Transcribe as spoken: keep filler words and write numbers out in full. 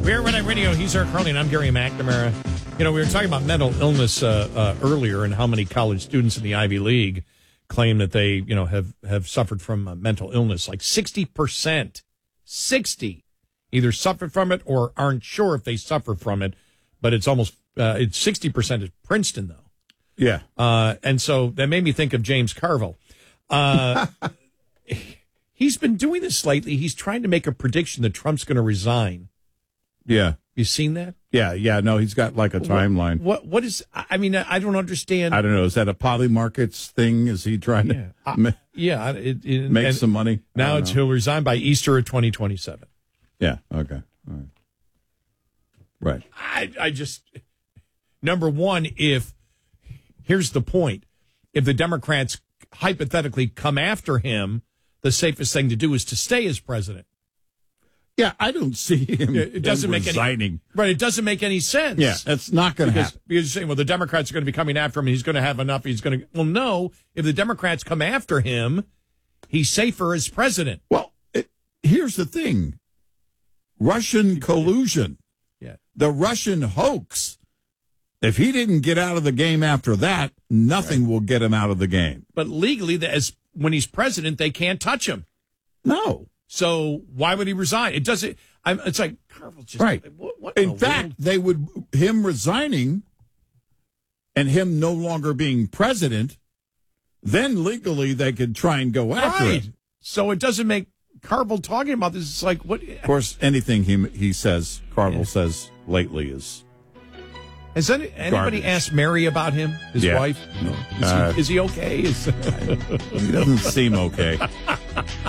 We're Red Eye Radio. He's Eric Carly, and I'm Gary McNamara. You know, we were talking about mental illness uh, uh, earlier and how many college students in the Ivy League claim that they, you know, have, have suffered from uh, mental illness. Like sixty percent, sixty, either suffered from it or aren't sure if they suffer from it. But it's almost, uh, it's sixty percent at Princeton, though. Yeah. Uh, and so that made me think of James Carville. Uh, he's been doing this lately. He's trying to make a prediction that Trump's going to resign. Yeah. You seen that? Yeah, yeah. No, he's got like a timeline. What? What, what is, I mean, I don't understand. I don't know. Is that a Polymarkets thing? Is he trying yeah. to I, ma- yeah, it, it, make some money? Now it's, he'll resign by Easter of twenty twenty-seven. Yeah, okay. All right. Right. I, I just, number one, if, here's the point. If the Democrats hypothetically come after him, the safest thing to do is to stay as president. Yeah, I don't see him, it doesn't him make resigning. Any, right, it doesn't make any sense. Yeah, that's not going to happen. Because you're saying, well, the Democrats are going to be coming after him, and he's going to have enough. He's going to. Well, no. If the Democrats come after him, he's safer as president. Well, it, here's the thing: Russian collusion. Yeah, the Russian hoax. If he didn't get out of the game after that, nothing right. will get him out of the game. But legally, as when he's president, they can't touch him. No. So why would he resign? It doesn't. I'm, it's like Carville just right. What, what in in fact, world? they would him resigning and him no longer being president. Then legally, they could try and go after right. him. So it doesn't make Carville talking about this. It's like what? Of course, anything he he says, Carville yeah. says lately is. Has any, anybody garbage. asked Mary about him, his yeah. wife? No. Is, Uh, he, is he okay? Is, he doesn't seem okay.